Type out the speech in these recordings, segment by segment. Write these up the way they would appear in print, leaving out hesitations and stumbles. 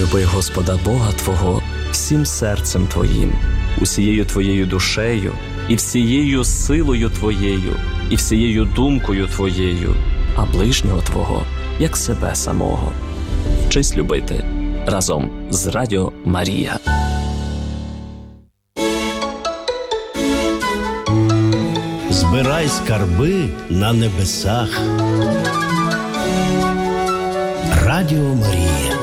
Люби Господа Бога твого всім серцем твоїм, усією твоєю душею, і всією силою твоєю, і всією думкою твоєю, а ближнього твого, як себе самого. Вчись любити разом з Радіо Марія. Збирай скарби на небесах. Радіо Марія.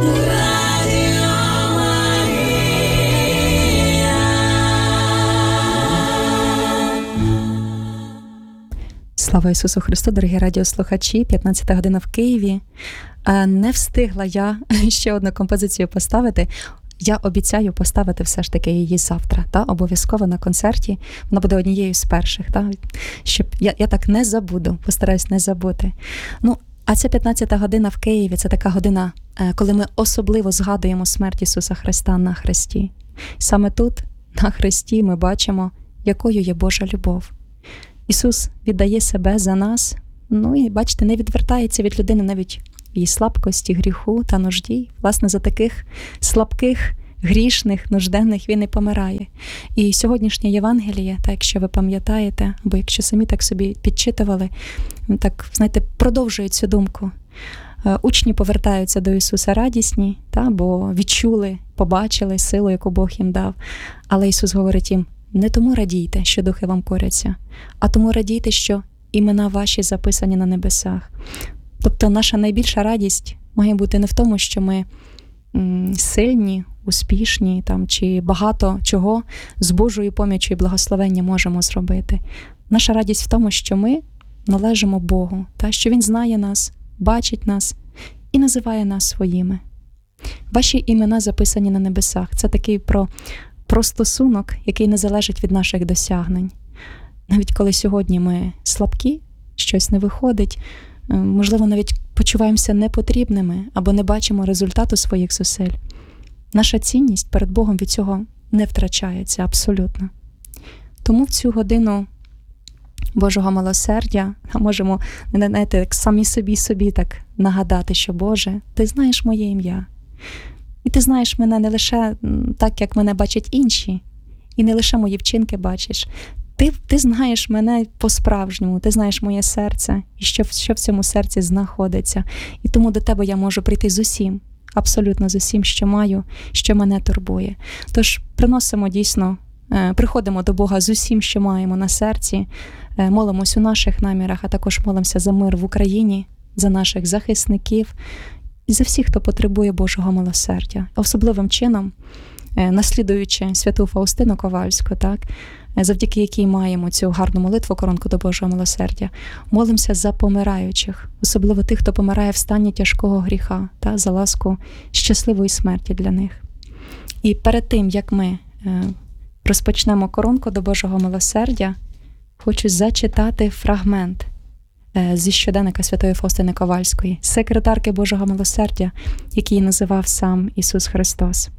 Слава Ісусу Христу, дорогі радіослухачі, 15 година в Києві. Не встигла я ще одну композицію поставити. Я обіцяю поставити все ж таки її завтра, обов'язково на концерті. Вона буде однією з перших, щоб я так не забуду, постараюсь не забути. А ця 15 година в Києві – це така година, коли ми особливо згадуємо смерть Ісуса Христа на хресті. Саме тут, на хресті, ми бачимо, якою є Божа любов. Ісус віддає себе за нас, і, бачите, не відвертається від людини навіть її слабкості, гріху та нужді. Власне, за таких слабких, грішних, нужденних Він і помирає. І сьогоднішнє Євангеліє, так якщо ви пам'ятаєте, або якщо самі так собі підчитували, так, знаєте, продовжують цю думку. Учні повертаються до Ісуса радісні, бо відчули, побачили силу, яку Бог їм дав. Але Ісус говорить їм: не тому радійте, що духи вам коряться, а тому радійте, що імена ваші записані на небесах. Тобто наша найбільша радість має бути не в тому, що ми сильні, успішні чи багато чого з Божою поміччю і благословенням можемо зробити. Наша радість в тому, що ми належимо Богу, що Він знає нас, бачить нас і називає нас своїми. Ваші імена записані на небесах. Це такий про стосунок, який не залежить від наших досягнень. Навіть коли сьогодні ми слабкі, щось не виходить, можливо, навіть почуваємося непотрібними або не бачимо результату своїх зусиль, наша цінність перед Богом від цього не втрачається абсолютно. Тому в цю годину Божого милосердя можемо, знаєте, самі собі так нагадати, що Боже, Ти знаєш моє ім'я. І Ти знаєш мене не лише так, як мене бачать інші, і не лише мої вчинки бачиш. Ти знаєш мене по-справжньому, Ти знаєш моє серце, і що в цьому серці знаходиться. І тому до Тебе я можу прийти з усім, абсолютно з усім, що маю, що мене турбує. Тож приходимо до Бога з усім, що маємо на серці, молимось у наших намірах, а також молимося за мир в Україні, за наших захисників і за всіх, хто потребує Божого милосердя. Особливим чином, наслідуючи святу Фаустину Ковальську, завдяки якій маємо цю гарну молитву, коронку до Божого милосердя, молимося за помираючих, особливо тих, хто помирає в стані тяжкого гріха, за ласку щасливої смерті для них. І перед тим, як ми розпочнемо коронку до Божого милосердя, хочу зачитати фрагмент зі щоденника святої Фаустини Ковальської, секретарки Божого милосердя, який називав сам Ісус Христос.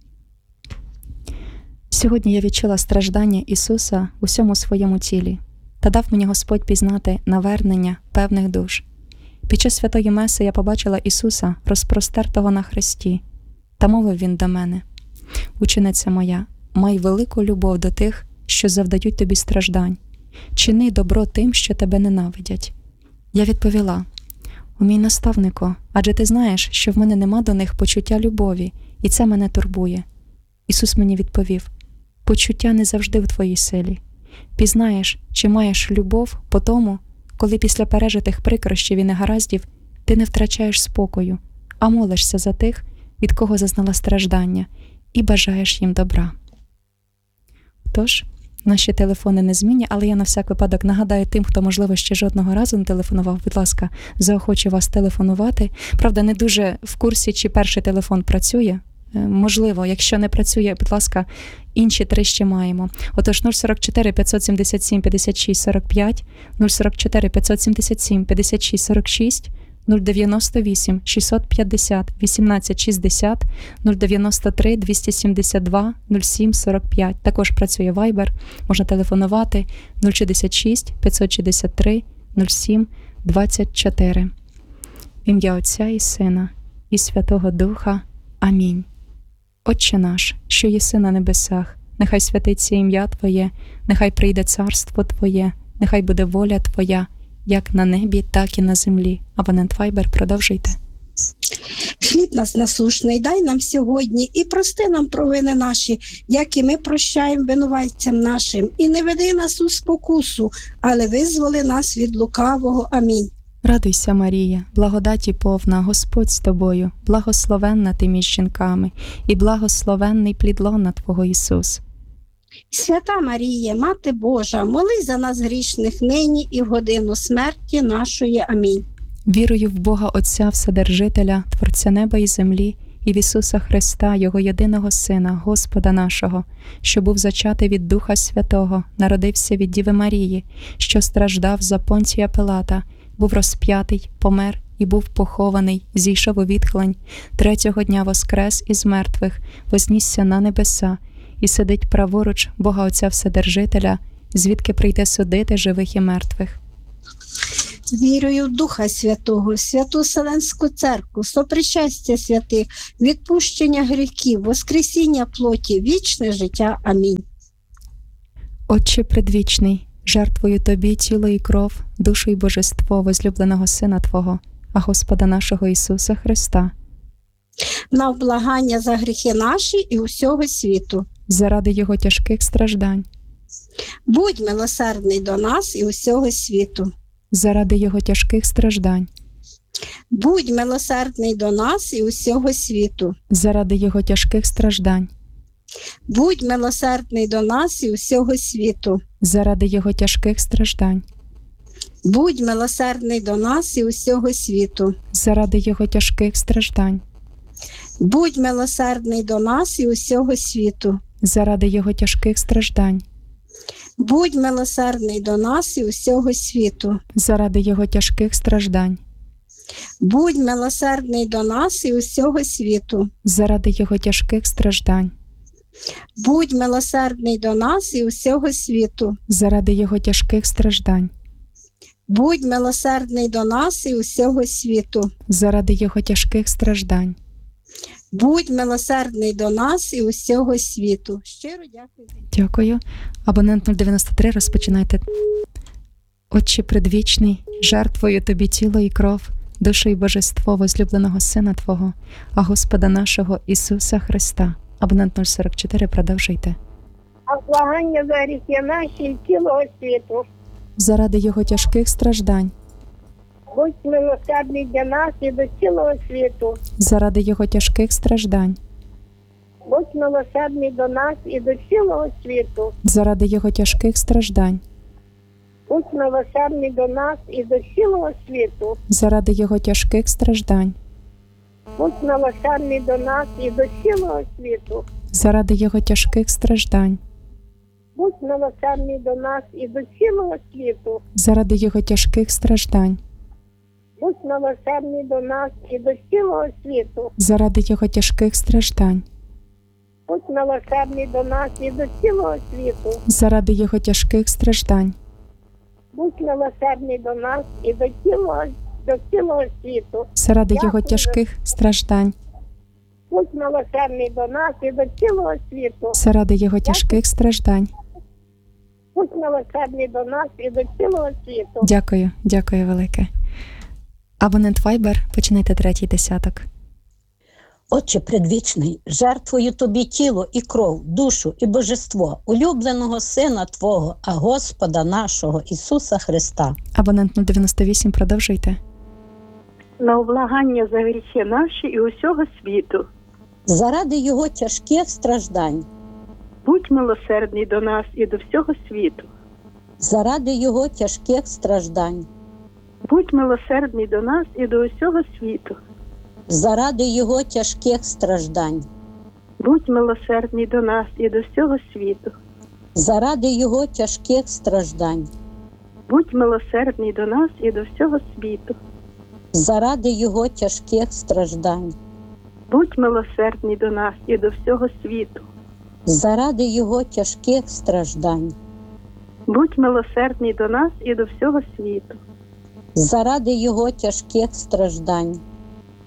Сьогодні я відчула страждання Ісуса у всьому своєму тілі та дав мені Господь пізнати навернення певних душ. Під час святої меси я побачила Ісуса, розпростертого на хресті, та мовив Він до мене: «Учениця моя, май велику любов до тих, що завдають тобі страждань. Чини добро тим, що тебе ненавидять». Я відповіла: «О мій наставнику, адже ти знаєш, що в мене нема до них почуття любові, і це мене турбує». Ісус мені відповів: «Почуття не завжди в твоїй силі. Пізнаєш, чи маєш любов по тому, коли після пережитих прикрощів і негараздів ти не втрачаєш спокою, а молишся за тих, від кого зазнала страждання, і бажаєш їм добра». Тож, наші телефони незмінні, але я на всяк випадок нагадаю тим, хто, можливо, ще жодного разу не телефонував, будь ласка, заохочу вас телефонувати. Правда, не дуже в курсі, чи перший телефон працює. Можливо, якщо не працює, будь ласка, інші 3 ще маємо. Отож, 044 577 56 45, 044 577 56 46, 098 650 18 60, 093 272 07 45. Також працює Viber, можна телефонувати 066 563 07 24. В ім'я Отця і Сина і Святого Духа. Амінь. Отче наш, що єси на небесах, нехай святиться ім'я Твоє, нехай прийде царство Твоє, нехай буде воля Твоя, як на небі, так і на землі. Абонент Viber, продовжуйте. Хліб нас насушний дай нам сьогодні і прости нам провини наші, як і ми прощаємо винуватцям нашим. І не веди нас у спокусу, але визволи нас від лукавого. Амінь. Радуйся, Марія, благодаті повна, Господь з тобою, благословенна ти між жінками, і благословенний плід лона Твого Ісус. Свята Марія, Мати Божа, молись за нас грішних нині і в годину смерті нашої. Амінь. Вірую в Бога Отця Вседержителя, Творця неба і землі, і в Ісуса Христа, Його єдиного Сина, Господа нашого, що був зачатий від Духа Святого, народився від Діви Марії, що страждав за Понтія Пилата, був розп'ятий, помер і був похований, зійшов у відхлень, третього дня воскрес із мертвих, вознісся на небеса і сидить праворуч Бога Отця Вседержителя, звідки прийде судити живих і мертвих. Вірую в Духа Святого, Святу Вселенську Церкву, сопричастя святих, відпущення гріхів, воскресіння плоті, вічне життя. Амінь. Отче предвічний, жертвую Тобі тіло і кров, душу і божество возлюбленого Сина Твого, а Господа нашого Ісуса Христа, На облагання за гріхи наші і усього світу. заради Його тяжких страждань, Будь милосердний до нас і усього світу. заради Його тяжких страждань, Будь милосердний до нас і усього світу. заради Його тяжких страждань, Будь милосердний до нас і усього світу. заради Його тяжких страждань, Будь милосердний до нас і усього світу. заради Його тяжких страждань, Будь милосердний до нас і усього світу. заради Його тяжких страждань, Будь милосердний до нас і усього світу. заради Його тяжких страждань, Будь милосердний до нас і усього світу. заради Його тяжких страждань, Будь милосердний до нас і усього світу. заради Його тяжких страждань, Будь милосердний до нас і усього світу. заради Його тяжких страждань. Будь милосердний до нас і усього світу. Щиро дякую. Дякую. Абонент 093, розпочинайте. Отче предвічний, жертвую Тобі тіло і кров, душу і божество возлюбленого Сина Твого, а Господа нашого Ісуса Христа. Абонент 044, продовжуйте. А благання за гріхи наші і цілого світу. Заради Його тяжких страждань, Будь милосердний для нас і до цілого світу. заради Його тяжких страждань, Будь милосердний до нас і до цілого світу. заради Його тяжких страждань, Будь милосердний до нас і до цілого світу. заради Його тяжких страждань, Будь милосердний до нас і до цілого світу. заради Його тяжких страждань, Будь милосердний до нас і до цілого світу. заради Його тяжких страждань, Будь милосердний до нас і до цілого світу. заради Його тяжких страждань, Будь милосердний до нас і до цілого світу. заради Його тяжких страждань, Будь милосердний до нас і до цілого світу. заради Його Дякую. тяжких страждань, Будь милосердний до нас і до цілого світу. заради Його тяжких страждань. Будь милосердний до нас і до цілого світу. Дякую, дякую велике. Абонент Viber, починайте третій десяток. Отче предвічний, жертвую Тобі тіло і кров, душу і божество, улюбленого Сина Твого, а Господа нашого Ісуса Христа. Абонент 098, продовжуйте. На облагання за гріхи наші і усього світу. Заради Його тяжких страждань, Будь милосердний до нас і до всього світу. заради Його тяжких страждань, Будь милосердний до нас і до усього світу. заради Його тяжких страждань, Будь милосердний до нас і до всього світу. заради Його тяжких страждань, Будь милосердний до нас і до всього світу. заради Його тяжких страждань, Будь милосердний до нас і до всього світу. заради Його тяжких страждань, Будь милосердний до нас і до всього світу. заради Його тяжких страждань,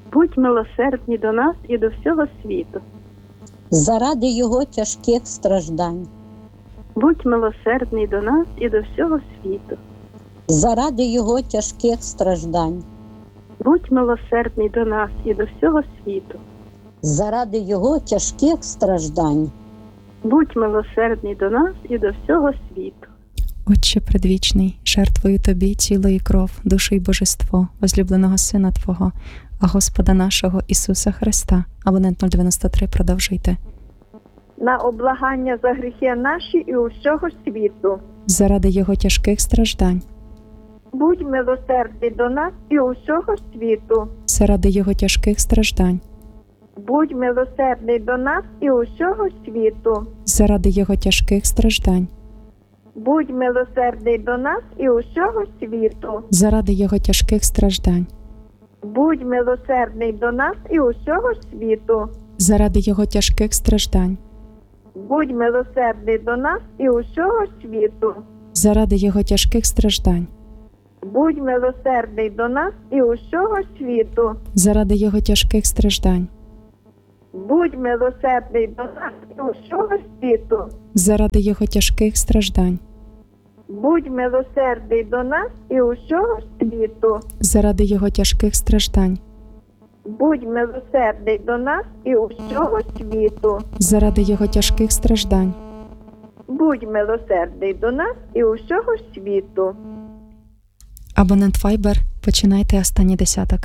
Будь милосердний до нас і до всього світу. Заради Його тяжких страждань. Будь милосердний до нас і до всього світу. Заради Його тяжких страждань. Будь милосердний до нас і до всього світу. Заради Його тяжких страждань. Будь милосердний до нас і до всього світу. Отче предвічний, жертвою Тобі тіло і кров, душу і божество, возлюбленого Сина Твого, а Господа нашого Ісуса Христа. Абонент 093, продовжуйте. На облагання за гріхи наші і усього світу. Заради Його тяжких страждань. Будь милосердний до нас і усього світу. Заради Його тяжких страждань. Будь милосердний до нас і усього світу. Заради Його тяжких страждань. Будь милосердний до нас і усього світу. Заради Його тяжких страждань. Будь милосердний до нас і усього світу. Заради Його тяжких страждань. Будь милосердний до нас і усього світу. Заради Його тяжких страждань. Будь милосердний до нас і усього світу. Заради Його тяжких страждань. Будь милосердний до нас і усього світу. Заради Його тяжких страждань. Будь милосердний до нас і усього світу. Заради Його тяжких страждань. Будь милосердний до нас і усього світу. Заради Його тяжких страждань. Будь милосердний до нас і усього світу. Абонент Viber, починайте останній десяток.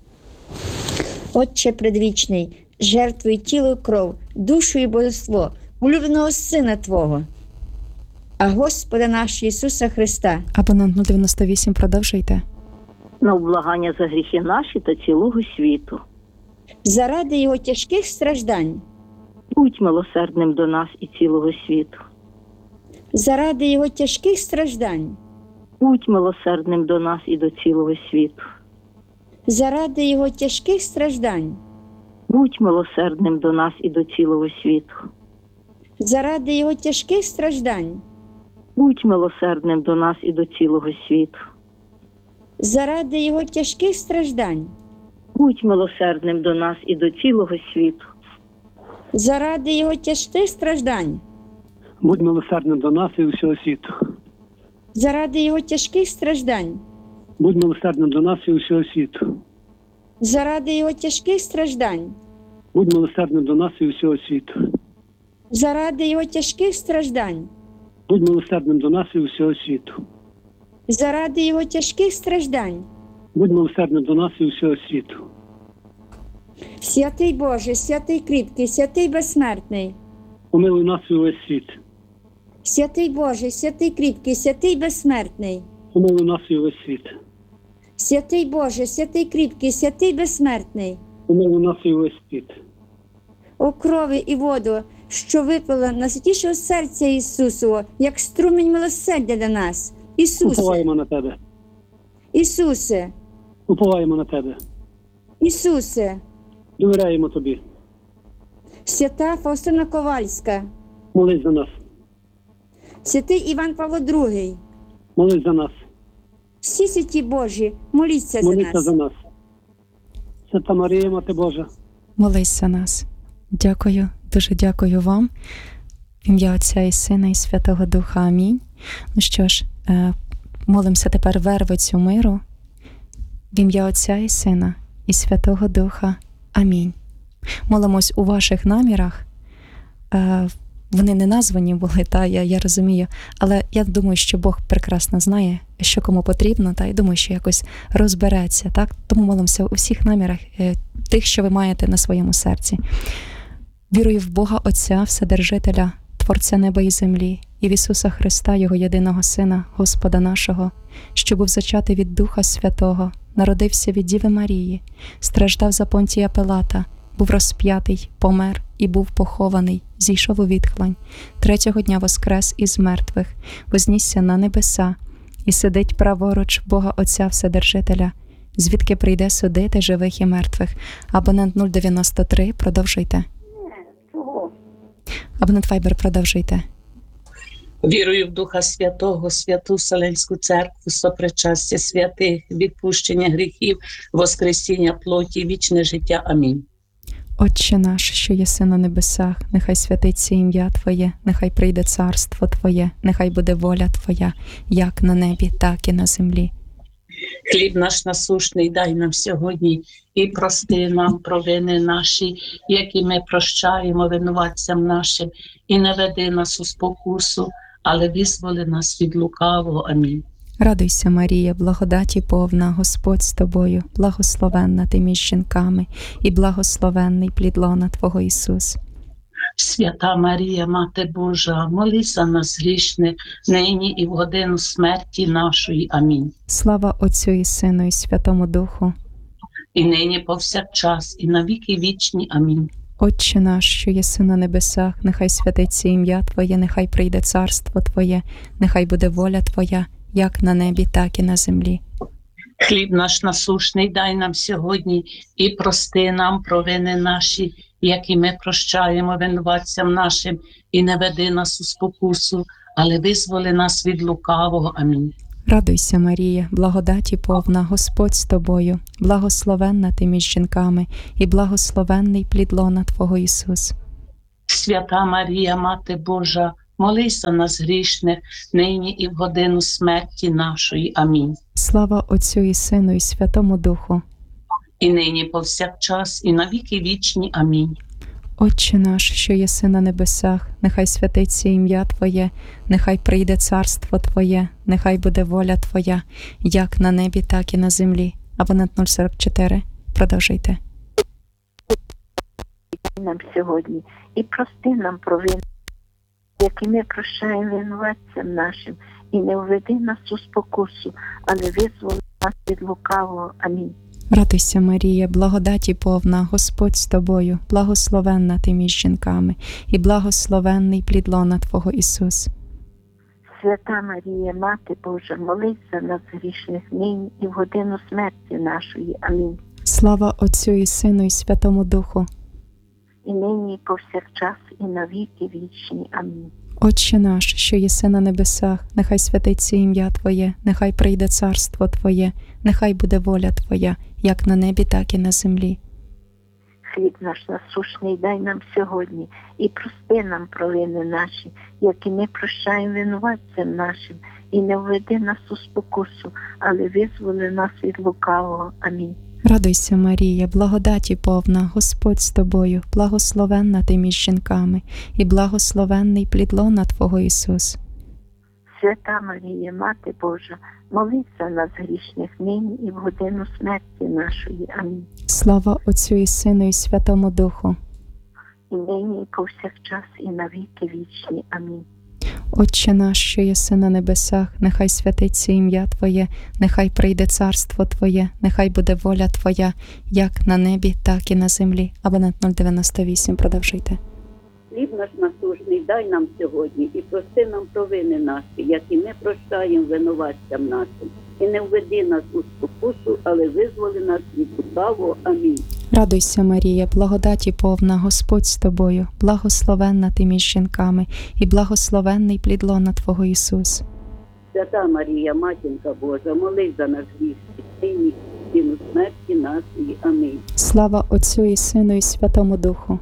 Отче предвічний, жертвуй тіло і кров, душу і божество, улюбленого Сина Твого, а Господа нашого Ісуса Христа. Абонент 098, продовжуйте. На облагання за гріхи наші та цілого світу. Заради Його тяжких страждань. Будь милосердним до нас і цілого світу. Заради Його тяжких страждань. Будь милосердним до нас і до цілого світу. Заради Його тяжких страждань. Будь милосердним до нас і до цілого світу. Заради Його тяжких страждань. Будь милосердним до нас і до цілого світу. Заради Його тяжких страждань. Будь милосердним до нас і до цілого світу. Заради Його тяжких страждань. Будь милосердним до нас і усього світу. Заради Його тяжких страждань. Будь милосердним до нас і усього світу. Заради Його тяжких страждань. Будь милосердним до нас і усього світу. Заради Його тяжких страждань. Будь милосердним до нас і усього світу. Заради Його тяжких страждань. Будь милосердним до нас і усього світу. Святий Боже, святий кріпкий, святий безсмертний. Помилуй нас і увесь світ. Святий Боже, святий кріпкий, святий безсмертний. Помилуй нас і увесь світ. Святий Боже, святий кріпкий, святий безсмертний. Помилуй нас і увесь світ. О крові і воду, що випила на святішого серця Ісусового, як струмінь милосердя для нас. Ісусе, Уповаємо на Тебе. Ісусе, Уповаємо на Тебе. Ісусе. Довіряємо Тобі. Свята Фаустина Ковальська, Молись за нас. святий Іван Павло II, Молись за нас. всі святі Божі, моліться за Молися нас. за нас. Свята Марія, Мати Божа. Молись за нас. Дякую, дуже дякую вам. В ім'я Отця і Сина, і Святого Духа. Амінь. Ну що ж, молимося тепер вервицю миру. В ім'я Отця і Сина, і Святого Духа. Амінь. Молимось у ваших намірах. Вони не названі були, я розумію, але я думаю, що Бог прекрасно знає, що кому потрібно, і думаю, що якось розбереться. Так? Тому молимося у всіх намірах, тих, що ви маєте на своєму серці. Вірую в Бога Отця, Вседержителя, Творця неба і землі, і в Ісуса Христа, Його єдиного Сина, Господа нашого, що був зачатий від Духа Святого, народився від Діви Марії, страждав за Понтія Пилата, був розп'ятий, помер і був похований, зійшов у відхлань, третього дня воскрес із мертвих, вознісся на небеса і сидить праворуч Бога Отця Вседержителя, звідки прийде судити живих і мертвих. Абонент 093, продовжуйте. Абонент Viber, продовжуйте. Вірую в Духа Святого, святу Вселенську Церкву, сопричастя святих, відпущення гріхів, воскресіння плоті, вічне життя. Амінь. Отче наш, що єси на небесах, нехай святиться ім'я Твоє, нехай прийде царство Твоє, нехай буде воля Твоя, як на небі, так і на землі. Хліб наш насущний дай нам сьогодні, і прости нам провини наші, які ми прощаємо винуватцям нашим, і не веди нас у спокусу, але визволи нас від лукавого. Амінь. Радуйся, Марія, благодаті повна, Господь з тобою, благословенна ти між жінками, і благословенний плід лона Твого Ісус. Свята Марія, Мати Божа, молись за нас грішних, нині і в годину смерті нашої. Амінь. Слава Отцю і Сину, і Святому Духу. І нині повсякчас, і на віки вічні. Амінь. Отче наш, що єси на небесах, нехай святиться ім'я Твоє, нехай прийде царство Твоє, нехай буде воля Твоя, як на небі, так і на землі. Хліб наш насущний дай нам сьогодні, і прости нам провини наші, які ми прощаємо винуватцям нашим, і не веди нас у спокусу, але визволи нас від лукавого. Амінь. Радуйся, Марія, благодаті повна, Господь з тобою, благословенна ти між жінками, і благословенний плід лона Твого Ісус. Свята Марія, Мати Божа, молись за нас грішних, нині і в годину смерті нашої. Амінь. Слава Отцю і Сину, і Святому Духу. І нині повсякчас, і на віки вічні. Амінь. Отче наш, що єси на небесах, нехай святиться ім'я Твоє, нехай прийде царство Твоє, нехай буде воля Твоя, як на небі, так і на землі. Абонент 044. Продовжуйте. Нам сьогодні і прости нам провини, які ми прощаємо винуватцям нашим, і не введи нас у спокусу, але визволи нас від лукавого. Амінь. Радуйся, Марія, благодаті повна, Господь з тобою, благословенна ти між жінками, і благословенний плід лона Твого Ісус. Свята Марія, Мати Божа, молись за нас грішних нині і в годину смерті нашої. Амінь. Слава Отцю і Сину, і Святому Духу. І нині, і повсякчас, і на віки вічні. Амінь. Отче наш, що єси на небесах, нехай святиться ім'я Твоє, нехай прийде царство Твоє, нехай буде воля Твоя, як на небі, так і на землі. Хліб наш насущний дай нам сьогодні, і прости нам провини наші, які ми прощаємо винуватцям нашим, і не введи нас у спокусу, але визволи нас від лукавого. Амінь. Радуйся, Марія, благодаті повна, Господь з тобою, благословенна ти між жінками, і благословенний плід лона Твого Ісус. Свята Марія, Мати Божа, молись за нас грішних нині і в годину смерті нашої. Амінь. Слава Отцю і Сину, і Святому Духу. І нині, і повсякчас, і на віки вічні. Амінь. Отче наш, що єси на небесах, нехай святиться ім'я Твоє, нехай прийде царство Твоє, нехай буде воля Твоя, як на небі, так і на землі. Абонент 098, продовжуйте. Хліб наш насущний дай нам сьогодні, і прости нам провини наші, які ми прощаємо винуватцям нашим. І не введи нас у спокусу, але визволи нас від лукавого. Амінь. Радуйся, Марія, благодаті повна, Господь з тобою, благословенна ти між жінками, і благословенний плід лона Твого Ісус. Свята Марія, Матінка Божа, молись за нас грішні, нині і в смерті нашої. Амінь. Слава Отцю і Сину, і Святому Духу.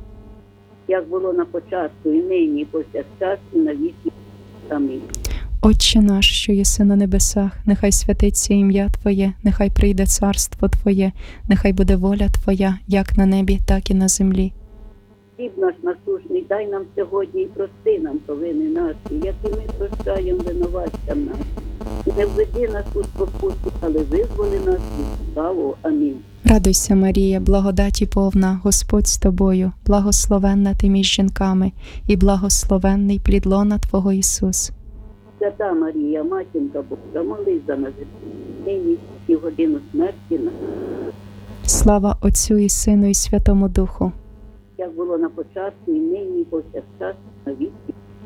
Як було на початку, і нині, і повсякчас, і на віки. Амінь. Отче наш, що єси на небесах, нехай святиться ім'я Твоє, нехай прийде царство Твоє, нехай буде воля Твоя, як на небі, так і на землі. Хліб наш насущний дай нам сьогодні, і прости нам провини наші, які ми прощаємо винуватцям нашим. І не введи нас у спокусу, але визволи нас від лукавого. Амінь. Радуйся, Марія, благодаті повна, Господь з тобою, благословенна ти між жінками, і благословенний плід лона Твого Ісус. Свята Марія, Матінка Божа, молись за нас нині і в годину смерті нашої. Слава Отцю і Сину, і Святому Духу. Як було на початку, і нині, і повсякчас, на віки.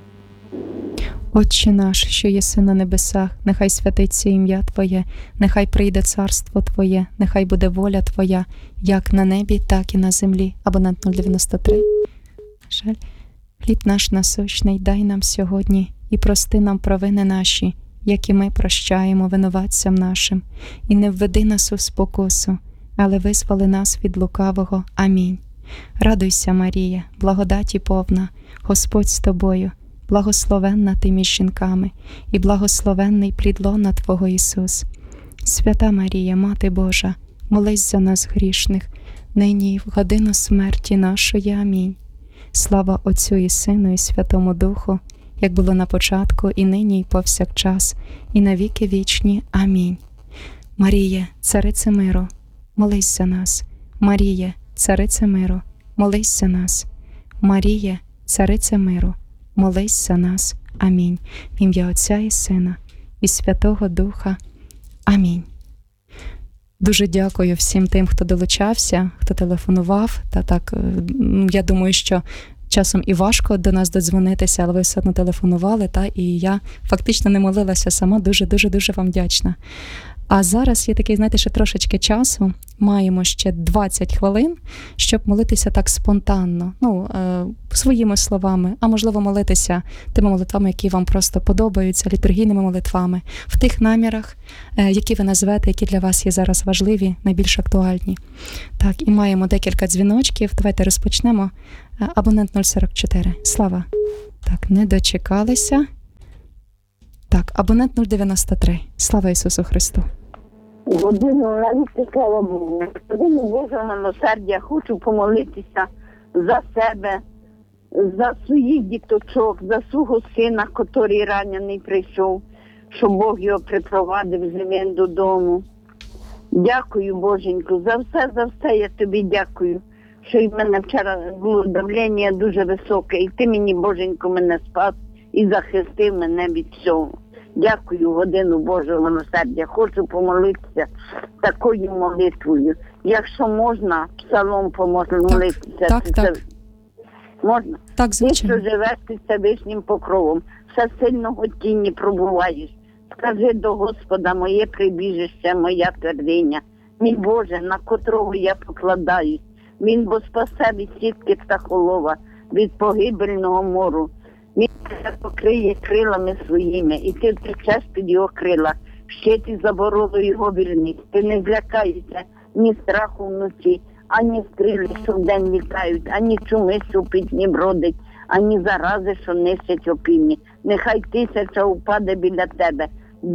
Отче наш, що єси на небесах, нехай святиться ім'я Твоє, нехай прийде царство Твоє, нехай буде воля Твоя, як на небі, так і на землі. Абонент 093. Жаль. Хліб наш насущний дай нам сьогодні, і прости нам провини наші, як і ми прощаємо винуватцям нашим. І не введи нас у спокусу, але визволи нас від лукавого. Амінь. Радуйся, Марія, благодаті повна, Господь з тобою, благословенна ти між жінками, і благословенний плід лона Твого Ісус. Свята Марія, Мати Божа, молись за нас грішних, нині і в годину смерті нашої. Амінь. Слава Отцю і Сину, і Святому Духу, як було на початку, і нині, і повсякчас, і на віки вічні. Амінь. Маріє, Царице миру, молись за нас. Маріє, Царице миру, молись за нас. Маріє, Царице миру, молись за нас. Амінь. В ім'я Отця і Сина, і Святого Духа. Амінь. Дуже дякую всім тим, хто долучався, хто телефонував. Я думаю, що часом і важко до нас додзвонитися, але ви все одно телефонували, і я фактично не молилася сама. Дуже вам вдячна. А зараз є такий, знаєте, ще трошечки часу. Маємо ще 20 хвилин, щоб молитися так спонтанно, своїми словами, а можливо молитися тими молитвами, які вам просто подобаються, літургійними молитвами, в тих намірах, які ви назвете, які для вас є зараз важливі, найбільш актуальні. Так, і маємо декілька дзвіночків. Давайте розпочнемо. Абонент 044. Слава. Так, не дочекалися. Так, абонент 093. Слава Ісусу Христу. Годину навіть слава Богу. Годину Божого милосердя хочу помолитися за себе, за своїх діточок, за свого сина, котрий ранений прийшов, щоб Бог його припровадив живим додому. Дякую, Боженьку, за все я тобі дякую, що в мене вчора було давлення дуже високе, і ти мені, Боженьку, мене спас і захистив мене від всього. Дякую, годину Божого милосердя. Хочу помолитися такою молитвою. Якщо можна, псалом помолитися. Так. Можна? Так, звичайно. Ти, що живеш під Всевишнім покровом, всесильного тіні пробуваєш. Скажи до Господа, моє прибіжище, моя твердиня. Мій Боже, на котрого я покладаюсь. Він бо спасе від сітки птахолова, від погибельного мору. Він тебе покриє крилами своїми, і ти втечеш під його крила. Щит і заборону його вірність. Ти не злякаєшся ні страху вночі, ані стріли, що вдень літають, ані чуми, що в пітні бродить, ані зарази, що нищать опівні. Нехай 1000 упаде біля тебе,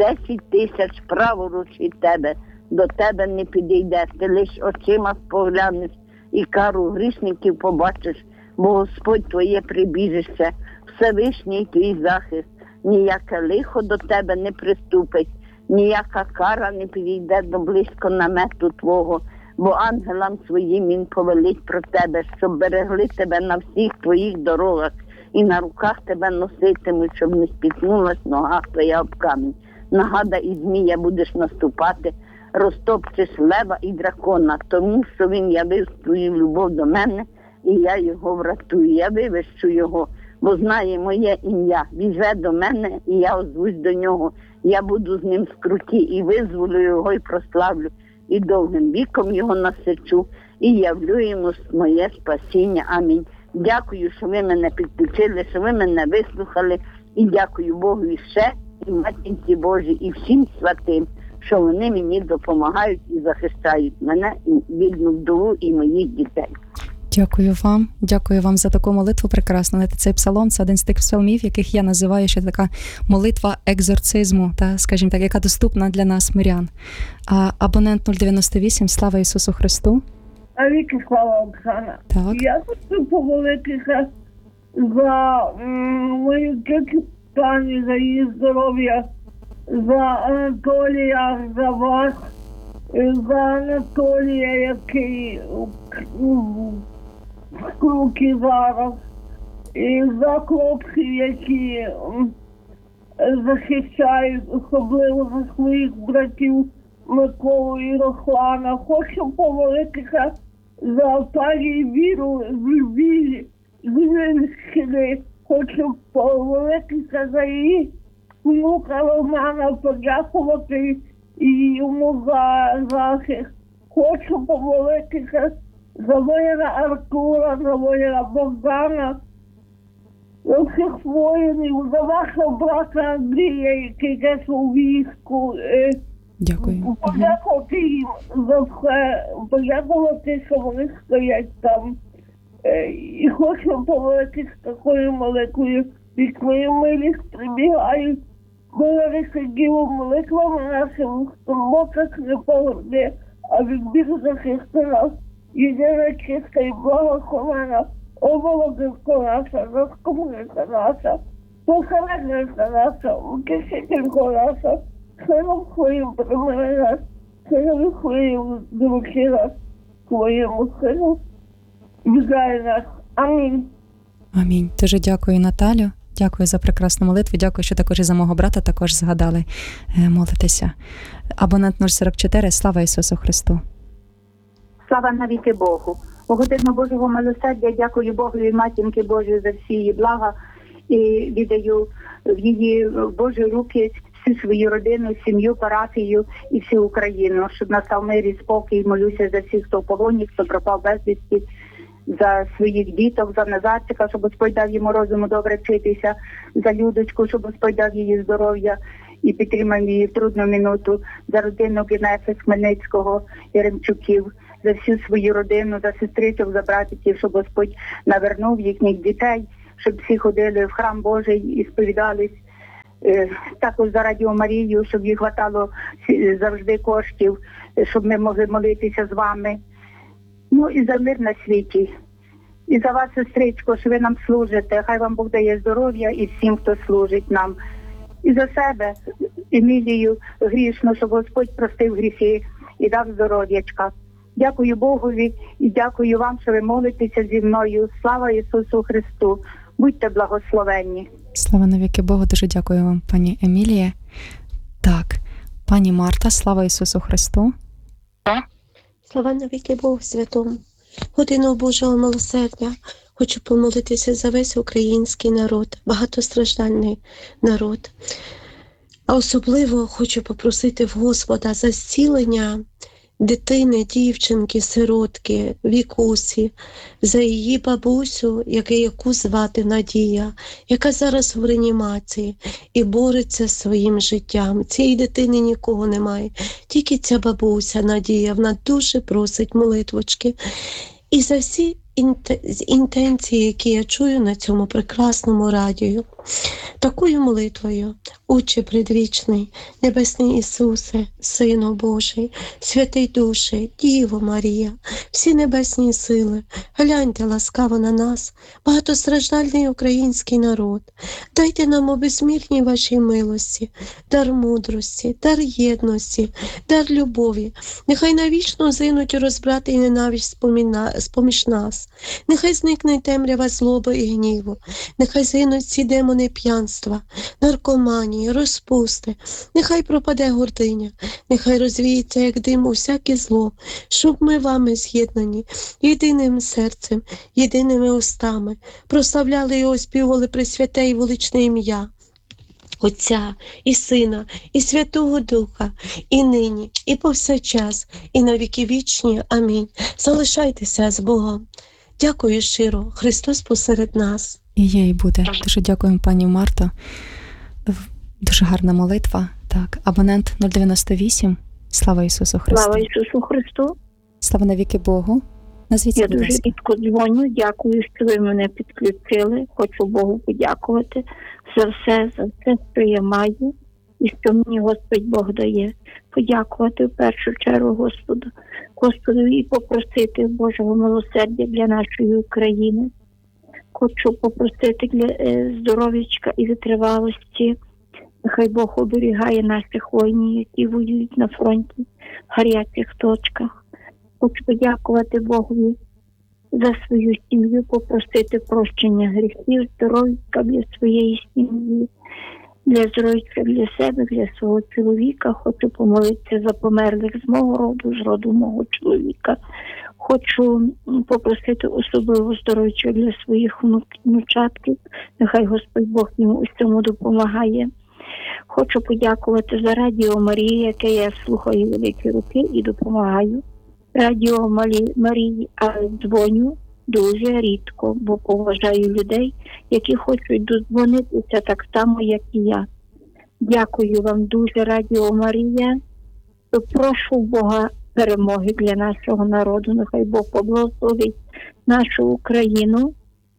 10 000 праворуч від тебе. До тебе не підійде, ти лиш очима споглянеш і кару грішників побачиш, бо Господь твоє прибіжище, Всевишній твій захист. Ніяке лихо до тебе не приступить, ніяка кара не підійде до близько намету твого, бо ангелам своїм він повелить про тебе, щоб берегли тебе на всіх твоїх дорогах і на руках тебе носитимуть, щоб не спіткнулась нога твоя об камінь. Нагада і змія будеш наступати, розтопчеш лева і дракона, тому що він явив свою любов до мене, і я його врятую. Я вивищу його, бо знає моє ім'я. Віже до мене, і я озвусь до нього. Я буду з ним в скруті, і визволю його, і прославлю, і довгим віком його насичу, і явлю йому моє спасіння. Амінь. Дякую, що ви мене підключили, що ви мене вислухали, і дякую Богу і ще, і Матінці Божій, і всім святим, що вони мені допомагають і захищають мене, і бідну вдову, і моїх дітей. Дякую вам за таку молитву прекрасну. Цей псалом – це один з тих псалмів, яких я називаю ще така молитва екзорцизму, скажімо так, яка доступна для нас, мирян. Абонент 098, слава Ісусу Христу. Навіки слава, Оксана. Так. Я хочу помолитися за мою тітю Таню, за її здоров'я, за Анатолія, за вас, за Анатолія, який в круки зараз, і за хлопців, які захищають, особливо за своїх братів Миколу і Руслана. Хочу помолитися за Наталію Віру з Вінниччини. Хочу помолитися за її внука Романа, подякувати йому за захист. Хочу помолитися за воїна Артура, за воїна Богдана, за всіх воїнів, за вашого брата Андрія, який десь у війську. Дякую. Подякувати їм за все, подякувати, що вони стоять там. І хочу помолитись такою молитвою, від твою милість прибігають, говорити діло молитвами нашим, стомоках не погорди, а від біг захисти нас. Єдина чиста і благословена, оболодивка наша, розкупниця наша, посередниця наша, утішителька наша, силом своїм примири нас, силом своїм дручи нас, своєму сину, візай нас. Амінь. Амінь. Дуже дякую, Наталю. Дякую за прекрасну молитву. Дякую, що також і за мого брата також згадали молитися. Абонент 044. Слава Ісусу Христу. Слава навіки Богу. У годину Божого милосердя дякую Богу і Матінки Божої за всі її блага і віддаю в її Божі руки всю свою родину, сім'ю, парафію і всю Україну, щоб настав мир і спокій. Молюся за всіх, хто в полоні, хто пропав безвісті, за своїх діток, за Назарчика, щоб Господь дав йому розуму добре вчитися, за Людочку, щоб Господь дав її здоров'я і підтримав її в трудну минуту, за родину Генеси з Хмельницького, Яремчуків, за всю свою родину, за сестричок, за братиків, щоб Господь навернув їхніх дітей, щоб всі ходили в храм Божий і сповідались. Також за Радіо Марію, щоб їй хватало завжди коштів, щоб ми могли молитися з вами. Ну і за мир на світі. І за вас, сестричко, що ви нам служите. Хай вам Бог дає здоров'я і всім, хто служить нам. І за себе, Емілію грішну, щоб Господь простив гріхи і дав здоров'ячка. Дякую Богові і дякую вам, що ви молитеся зі мною. Слава Ісусу Христу! Будьте благословенні. Слава навіки Богу. Дуже дякую вам, пані Емілія. Так, пані Марта, слава Ісусу Христу. Слава навіки Богу Святому. Годину Божого милосердя. Хочу помолитися за весь український народ, багатостраждальний народ. А особливо хочу попросити в Господа за зцілення дитини, дівчинки, сиротки, Вікусі, за її бабусю, яку звати Надія, яка зараз в реанімації і бореться своїм життям. Цієї дитини нікого немає, тільки ця бабуся Надія, вона дуже просить молитвочки. І за всі інтенції, які я чую на цьому прекрасному радіо. Такою молитвою, Отче предвічний, Небесний Ісусе, Сину Божий, Святий Душе, Діво Марія, всі небесні сили, гляньте ласкаво на нас, багатостраждальний український народ. Дайте нам у безмірній вашій милості, дар мудрості, дар єдності, дар любові. Нехай навічно згинуть розбрат і ненависть з-поміж нас. Нехай зникне темрява злоби і гніву. Нехай згинуть ці демони п'янства, наркоманії, розпусти. Нехай пропаде гординя. Нехай розвіється, як дим, усяке зло, щоб ми вами з'єднані, єдиним серцем, єдиними устами, прославляли і оспівували пресвяте і величне ім'я Отця і Сина, і Святого Духа, і нині, і повсякчас, і на віки вічні. Амінь. Залишайтеся з Богом. Дякую щиро. Христос посеред нас. І є, і буде. Дуже дякуємо, пані Марто. Дуже гарна молитва. Так, абонент 098. Слава Ісусу Христу. Слава Ісусу Христу. Слава навіки Богу. Назвіться, Я будь дуже ласка. рідко дзвоню. Дякую, що ви мене підключили. Хочу Богу подякувати за все, що я маю і що мені Господь Бог дає. Подякувати в першу чергу Господові і попросити Божого милосердя для нашої України. Хочу попросити для здоров'ячка і витривалості. Нехай Бог оберігає наших воїнів, які воюють на фронті, в гарячих точках. Хочу подякувати Богові за свою сім'ю, попросити прощення гріхів, здоров'я для своєї сім'ї, для здоров'я для себе, для свого чоловіка. Хочу помолитися за померлих з мого роду, з роду мого чоловіка. Хочу попросити особливо здоров'я для своїх внучатків. Нехай Господь Бог йому у цьому допомагає. Хочу подякувати за Радіо Марія, яке я слухаю великі роки і допомагаю. Радіо Марії, дзвоню дуже рідко, бо поважаю людей, які хочуть додзвонитися так само, як і я. Дякую вам дуже, Радіо Марія. Прошу Бога перемоги для нашого народу. Нехай Бог поблагословить нашу Україну.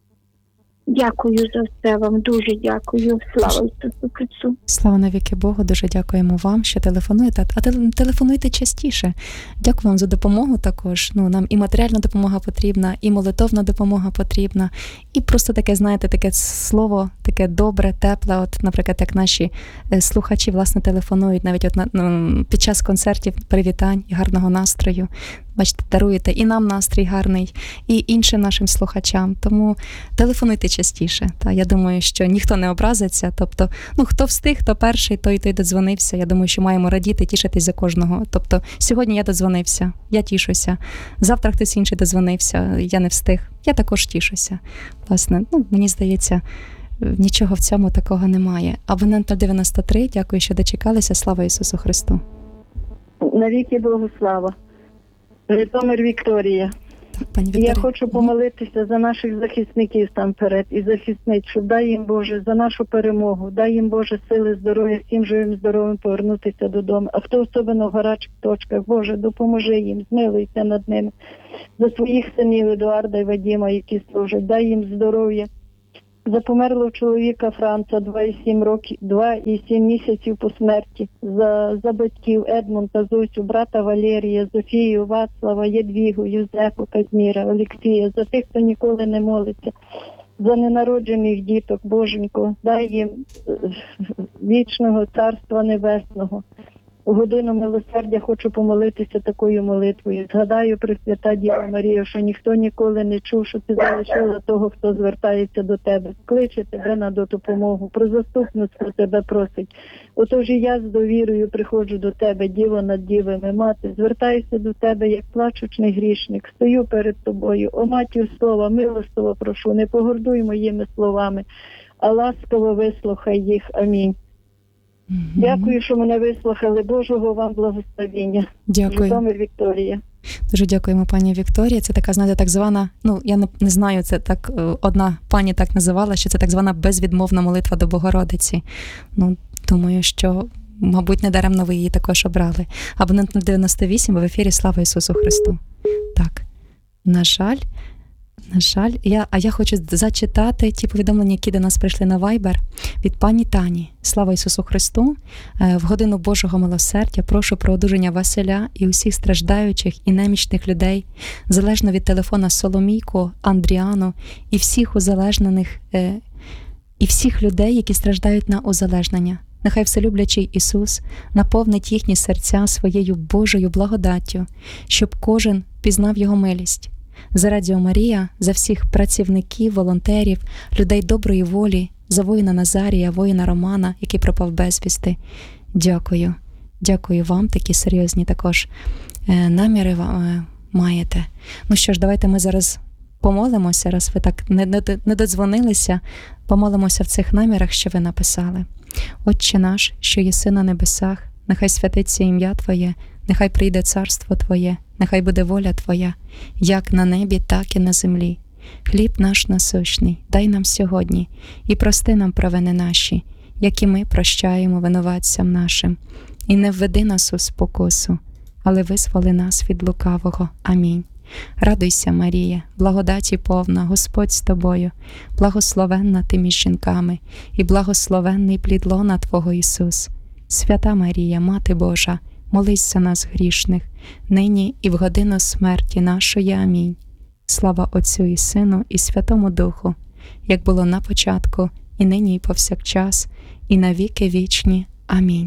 Дякую за все вам, дуже дякую. Слава Ісусу Христу. Слава навіки Богу, дуже дякуємо вам, що телефонуєте. А телефонуйте частіше. Дякую вам за допомогу також. Нам і матеріальна допомога потрібна, і молитовна допомога потрібна, і просто таке, знаєте, таке слово, таке добре, тепле. От, наприклад, як наші слухачі, власне, телефонують навіть під час концертів привітань і гарного настрою. Бачите, даруєте і нам настрій гарний, і іншим нашим слухачам. Тому телефонуйте частіше. Я думаю, що ніхто не образиться. Тобто, хто встиг, хто перший, той додзвонився. Я думаю, що маємо радіти, тішитись за кожного. Тобто, сьогодні я додзвонився, я тішуся. Завтра хтось інший додзвонився, я не встиг. Я також тішуся. Власне, мені здається, нічого в цьому такого немає. Абонент 93, дякую, що дочекалися. Слава Ісусу Христу. Навіки Богу слава. Житомир Вікторія. Пані Вікторія. Я хочу помолитися за наших захисників там вперед і захисниць, щоб дай їм, Боже, за нашу перемогу, дай їм, Боже, сили, здоров'я, всім живим, здоровим повернутися додому. А хто особливо в гарячих точках, Боже, допоможи їм, змилуйся над ними. За своїх синів Едуарда і Вадима, які служать, дай їм здоров'я. За померлого чоловіка Франца 2,7 місяців по смерті. За батьків Едмунда, Зосю, брата Валерія, Зофію, Вацлава, Єдвігу, Юзефу, Казміра, Олексія. За тих, хто ніколи не молиться. За ненароджених діток, Боженько, дай їм вічного Царства Небесного. У годину милосердя хочу помолитися такою молитвою. Згадаю, Пресвята Діва Марія, що ніхто ніколи не чув, що ти залишила того, хто звертається до тебе. Кличе тебе на допомогу, про заступництво тебе просить. Отож і я з довірою приходжу до тебе, Діво над дівами, Мати, звертаюся до тебе, як плачучний грішник, стою перед тобою. О, Матір слова, милостиво прошу, не погордуй моїми словами, а ласкаво вислухай їх. Амінь. Дякую, що мене вислухали. Божого вам благословення. Дякую. Житомир Вікторія. Дуже дякуємо, пані Вікторія. Це така, знаєте, так звана, я не знаю, це так одна пані так називала, що це так звана безвідмовна молитва до Богородиці. Думаю, що, мабуть, недаремно ви її також обрали. Абонент 98, в ефірі. Слава Ісусу Христу. Так, на жаль, я хочу зачитати ті повідомлення, які до нас прийшли на Viber від пані Тані. Слава Ісусу Христу! В годину Божого милосердя прошу про одужання Василя і усіх страждаючих і немічних людей, залежно від телефона Соломійку, Андріану і всіх узалежнених, і всіх людей, які страждають на узалежнення. Нехай вселюблячий Ісус наповнить їхні серця своєю Божою благодаттю, щоб кожен пізнав Його милість. За Радіо Марія, за всіх працівників, волонтерів, людей доброї волі, за воїна Назарія, воїна Романа, який пропав безвісти. Дякую. Дякую вам, такі серйозні також наміри маєте. Що ж, давайте ми зараз помолимося, раз ви так не додзвонилися, помолимося в цих намірах, що ви написали. Отче наш, що єси на небесах, нехай святиться ім'я Твоє, нехай прийде царство Твоє, нехай буде воля Твоя, як на небі, так і на землі. Хліб наш насущний дай нам сьогодні, і прости нам провини наші, як і ми прощаємо винуватцям нашим. І не введи нас у спокусу, але визволи нас від лукавого. Амінь. Радуйся, Марія, благодаті повна, Господь з тобою, благословенна ти між жінками, і благословенний плід лона Твого Ісус. Свята Марія, Мати Божа, молись за нас грішних, нині і в годину смерті нашої. Амінь. Слава Отцю і Сину, і Святому Духу, як було на початку, і нині, і повсякчас, і на віки вічні. Амінь.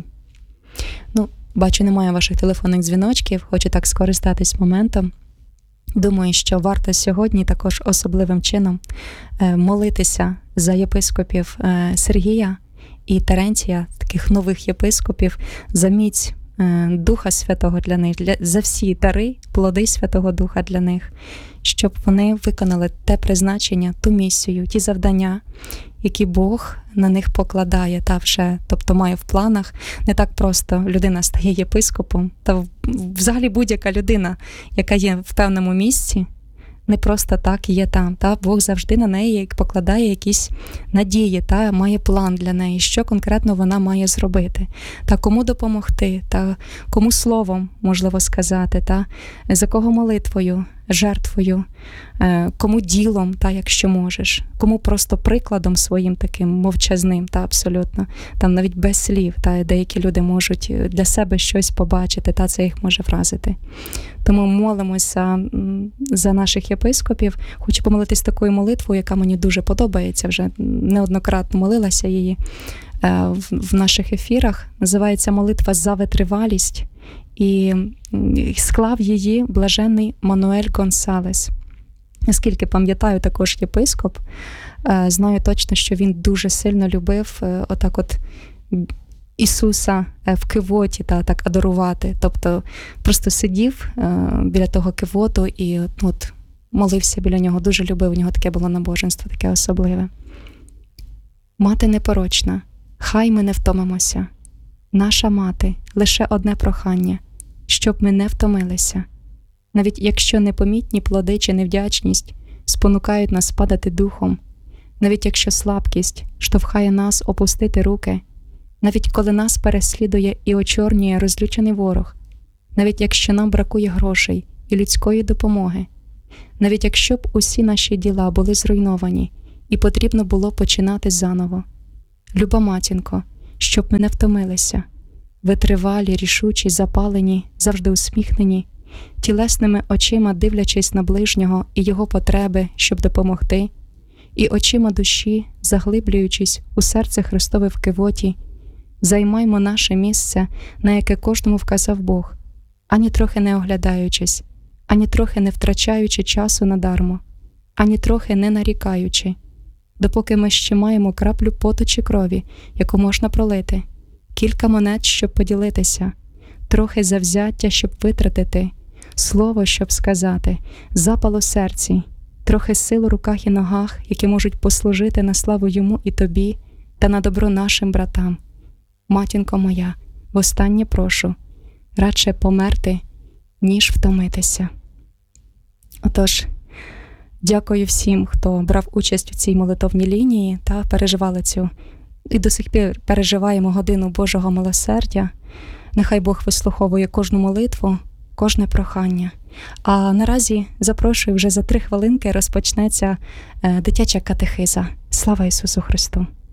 Бачу, немає ваших телефонних дзвіночків, хочу так скористатись моментом. Думаю, що варто сьогодні також особливим чином молитися за єпископів Сергія і Теренція, таких нових єпископів, за міць Духа Святого для них, за всі дари, плоди Святого Духа для них, щоб вони виконали те призначення, ту місію, ті завдання, які Бог на них покладає, тобто має в планах. Не так просто людина стає єпископом, та взагалі будь-яка людина, яка є в певному місці, не просто так є там. Та? Бог завжди на неї покладає якісь надії, та? Має план для неї, що конкретно вона має зробити. Та? Кому допомогти, та? Кому словом, можливо сказати, та? За кого молитвою, жертвою, кому ділом, та, якщо можеш, кому просто прикладом своїм таким мовчазним, та, абсолютно, там навіть без слів, та, деякі люди можуть для себе щось побачити, та це їх може вразити. Тому молимося за наших єпископів. Хочу помолитись такою молитвою, яка мені дуже подобається, вже неоднократно молилася її в наших ефірах. Називається «Молитва за витривалість». І склав її блаженний Мануель Гонсалес. Наскільки пам'ятаю, також єпископ, знаю точно, що він дуже сильно любив отак от Ісуса в кивоті, та так адорувати. Тобто просто сидів біля того кивоту і от молився біля нього, дуже любив, у нього таке було набоженство, таке особливе. Мати непорочна, хай ми не втомимося. Наша мати, лише одне прохання, щоб ми не втомилися. Навіть якщо непомітні плоди чи невдячність спонукають нас падати духом, навіть якщо слабкість штовхає нас опустити руки, навіть коли нас переслідує і очорнює розлючений ворог, навіть якщо нам бракує грошей і людської допомоги, навіть якщо б усі наші діла були зруйновані і потрібно було починати заново. Люба матінко, щоб ми не втомилися, витривалі, рішучі, запалені, завжди усміхнені, тілесними очима дивлячись на ближнього і його потреби, щоб допомогти, і очима душі, заглиблюючись у серце Христове в кивоті, займаймо наше місце, на яке кожному вказав Бог, ані трохи не оглядаючись, ані трохи не втрачаючи часу надармо, ані трохи не нарікаючи, допоки ми ще маємо краплю поту чи крові, яку можна пролити, кілька монет, щоб поділитися, трохи завзяття, щоб витратити, слово, щоб сказати, запал у серці, трохи сил у руках і ногах, які можуть послужити на славу йому і тобі та на добро нашим братам. Матінко моя, востаннє прошу, радше померти, ніж втомитися. Отож, дякую всім, хто брав участь у цій молитовній лінії та переживали цю, і до сих пір переживаємо годину Божого милосердя. Нехай Бог вислуховує кожну молитву, кожне прохання. А наразі запрошую, вже за 3 хвилинки розпочнеться дитяча катехиза. Слава Ісусу Христу!